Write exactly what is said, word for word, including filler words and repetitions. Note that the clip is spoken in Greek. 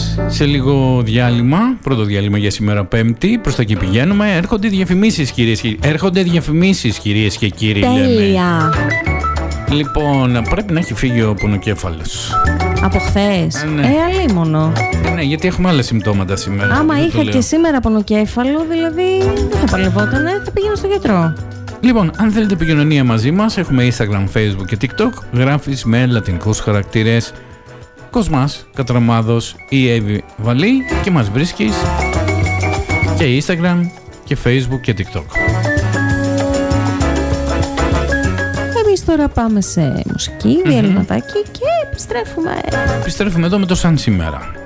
σε λίγο διάλειμμα. Πρώτο διάλειμμα για σήμερα Πέμπτη. Προς τα εκεί πηγαίνουμε. Έρχονται διαφημίσεις, κυρίες και, Έρχονται διαφημίσεις, κυρίες και κύριοι. Τέλεια. Λέμε. Λοιπόν, πρέπει να έχει φύγει ο πονοκέφαλος. Από χθες. Ε, ναι. Ε, αλίμονο. Ε, ναι, γιατί έχουμε άλλα συμπτώματα σήμερα. Άμα δεν είχα και σήμερα πονοκέφαλο, δηλαδή δεν θα παλευότανε, θα πήγαινα στο γιατρό. Λοιπόν, αν θέλετε επικοινωνία μαζί μας, έχουμε Instagram, Facebook και TikTok. Γράφεις με λατινικούς χαρακτήρες Κοσμάς, Κατραμάδος ή Εύη Βαλή και μας βρίσκεις και Instagram και Facebook και TikTok. Εμείς τώρα πάμε σε μουσική, διαλυματάκι και επιστρέφουμε. Επιστρέφουμε εδώ με το σαν σήμερα.